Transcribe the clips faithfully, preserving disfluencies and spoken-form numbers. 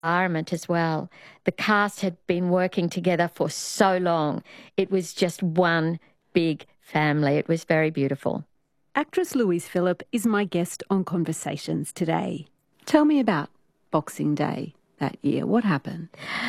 environment as well. The cast had been working together for so long. It was just one big family. It was very beautiful. Actress Louise Phillip is my guest on Conversations today. Tell me about Boxing Day that year. What happened?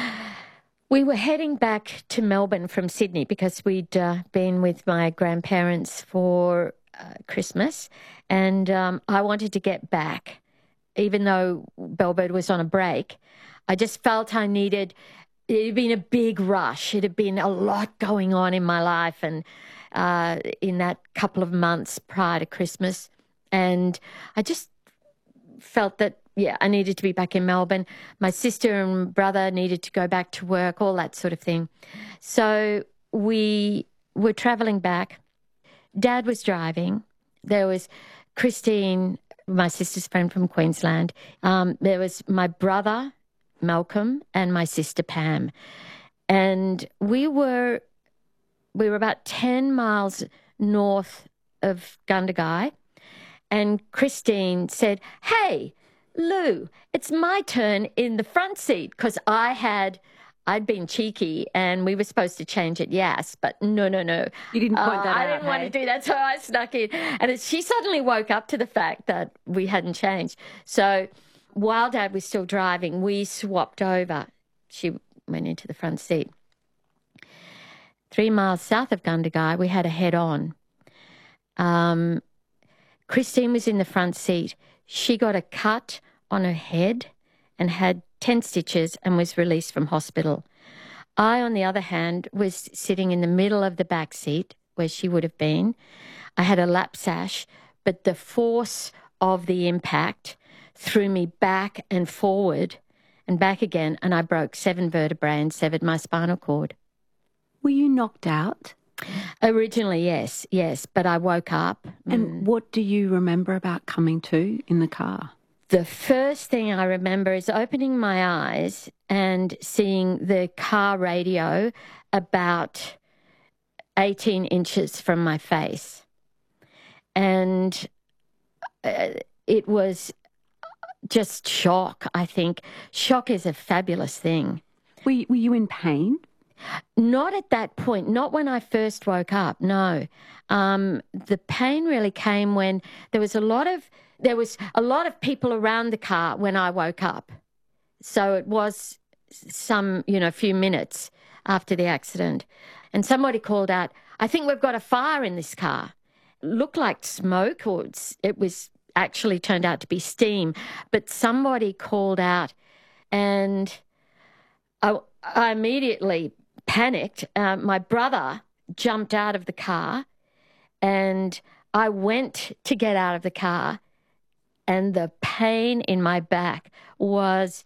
We were heading back to Melbourne from Sydney because we'd uh, been with my grandparents for uh, Christmas, and um, I wanted to get back. Even though Bellbird was on a break, I just felt I needed, it had been a big rush. It had been a lot going on in my life and uh, in that couple of months prior to Christmas. And I just felt that, yeah, I needed to be back in Melbourne. My sister and brother needed to go back to work, all that sort of thing. So we were travelling back. Dad was driving. There was Christine, my sister's friend from Queensland. Um, there was my brother, Malcolm, and my sister, Pam. And we were we were about ten miles north of Gundagai. And Christine said, "Hey, Lou, it's my turn in the front seat," because I had... I'd been cheeky and we were supposed to change it, yes, but no, no, no. You didn't point uh, that I out, didn't hey? want to do that, so I snuck in. And it, she suddenly woke up to the fact that we hadn't changed. So while Dad was still driving, we swapped over. She went into the front seat. Three miles south of Gundagai, we had a head-on. Um, Christine was in the front seat. She got a cut on her head and had ten stitches and was released from hospital. I, on the other hand, was sitting in the middle of the back seat where she would have been. I had a lap sash, but the force of the impact threw me back and forward and back again, and I broke seven vertebrae and severed my spinal cord. Were you knocked out? Originally, yes, yes, but I woke up. And mm. what do you remember about coming to in the car? The first thing I remember is opening my eyes and seeing the car radio about eighteen inches from my face. And uh, it was just shock, I think. Shock is a fabulous thing. Were you, were you in pain? Not at that point, not when I first woke up, no. Um, the pain really came when there was a lot of There was a lot of people around the car when I woke up. So it was some, you know, few minutes after the accident. And somebody called out, "I think we've got a fire in this car." It looked like smoke, or it's, it was actually turned out to be steam. But somebody called out, and I, I immediately panicked. Uh, my brother jumped out of the car, and I went to get out of the car. And the pain in my back was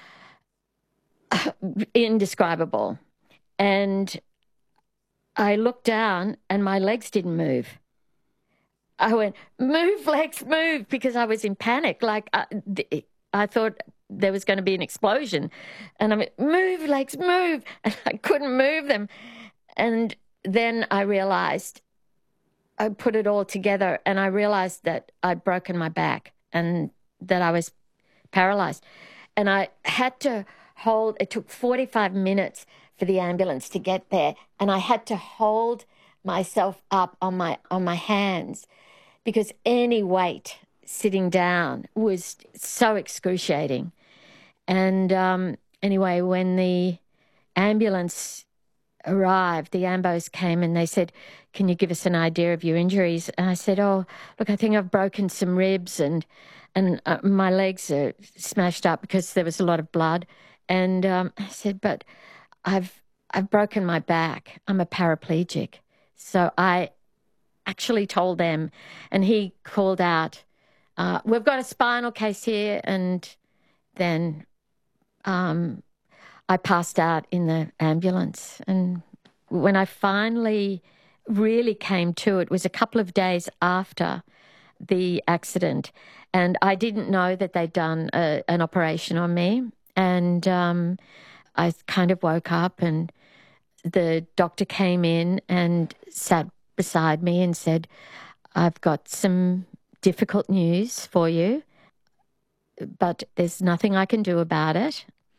indescribable. And I looked down and my legs didn't move. I went, "Move, legs, move," because I was in panic. Like I, I thought there was going to be an explosion. And I went, "Move, legs, move." And I couldn't move them. And then I realized, I put it all together and I realized that I'd broken my back and that I was paralyzed. And I had to hold, it took forty-five minutes for the ambulance to get there, and I had to hold myself up on my on my hands because any weight sitting down was so excruciating. And um, anyway, when the ambulance arrived, the ambos came and they said, "Can you give us an idea of your injuries?" And I said, "Oh, look, I think I've broken some ribs and and uh, my legs are smashed up because there was a lot of blood." And um, I said, "But I've I've broken my back. I'm a paraplegic." So I actually told them, and he called out, uh, "We've got a spinal case here." And then um, I passed out in the ambulance. And when I finally really came to, it was a couple of days after the accident, and I didn't know that they'd done a, an operation on me. And um, I kind of woke up, and the doctor came in and sat beside me and said, "I've got some difficult news for you, but there's nothing I can do about it.